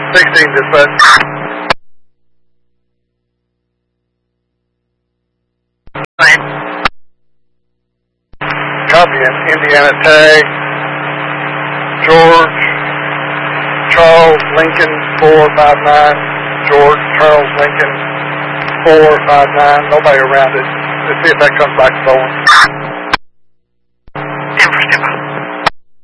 16 dispatch. Copy in Indiana tag. George Charles Lincoln 459. George Charles Lincoln 459. Nobody around it. Let's see if that comes back stolen.